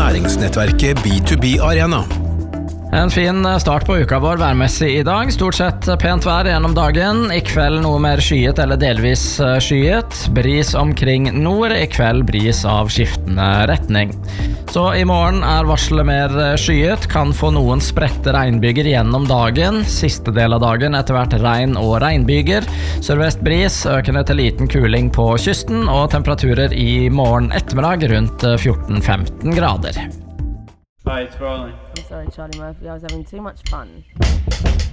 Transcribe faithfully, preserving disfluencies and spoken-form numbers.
Læringsnettverket B to B Arena. En fin start på uka vår værmessig i dag. Stort sett pent vær gjennom dagen. I kveld noe mer skyet eller delvis skyet. Bris omkring nord. I kveld bris av skiftende retning. Så i morgen er varselet mer skyet. Kan få noen spredte regnbyger gjennom dagen. Siste del av dagen etter hvert regn og regnbyger. Sørvest bris, økende til liten kuling på kysten, og temperaturer i morgen ettermiddag rundt fjorten til femten grader. Hi, it's Riley. I'm sorry, Charlie Murphy. I was having too much fun.